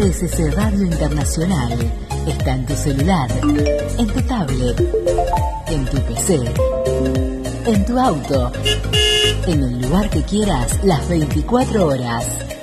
RSC Radio Internacional está en tu celular, en tu tablet, en tu PC, en tu auto, en el lugar que quieras, las 24 horas.